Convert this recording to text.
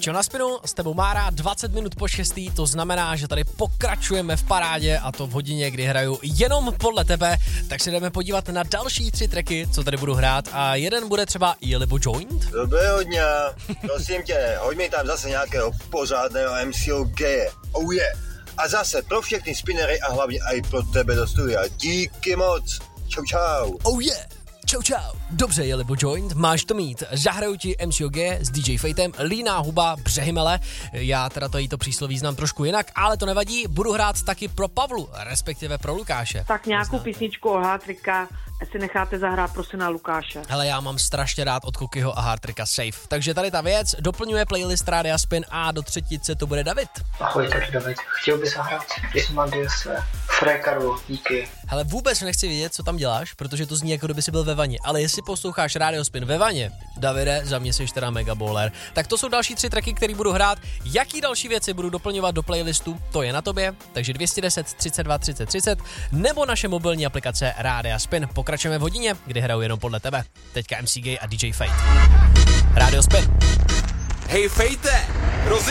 Čau na Spinu, s tebou Mára, 20 minut po 6, to znamená, že tady pokračujeme v parádě a to v hodině, kdy hraju jenom podle tebe, tak si jdeme podívat na další 3 tracky, co tady budu hrát a jeden bude třeba Jelibo Joint. Dobrého dňa, prosím tě, hoď mi tam zase nějakého pořádného MCO G. Oh yeah. A zase pro všechny spinnery a hlavně i pro tebe do studia. Díky moc. Čau čau. Oh yeah. Čau. Dobře, Jelibo Joint, máš to mít. Zahraju ti MCOG s DJ Fatem, Líná huba, břehy mele. Já teda to přísloví znám trošku jinak, ale to nevadí, budu hrát taky pro Pavlu, respektive pro Lukáše. Tak nějakou písničku o Hardtricka si necháte zahrát prosím na Lukáše. Hele, já mám strašně rád od Kukyho a Hardtricka Safe. Takže tady ta věc doplňuje playlist Rádia Spin a do třetice to bude David. Ahoj, tady David. Chtěl bys zahrát Ismandias Frekaru, díky. Hele, vůbec nechci vědět, co tam děláš, protože to zní, jako kdyby jsi byl ve vaně. Ale jestli posloucháš Rádio Spin ve vaně, Davide, za mě jsi teda mega bowler. Tak to jsou další 3 tracky, které budu hrát. Jaký další věci budu doplňovat do playlistu, to je na tobě. Takže 210 32 30 30 nebo naše mobilní aplikace Rádia Spin. Pokračujeme v hodině, kdy hraju jenom podle tebe. Teďka MC Gay a DJ Fate. Rádio Spin. Hej Fejte,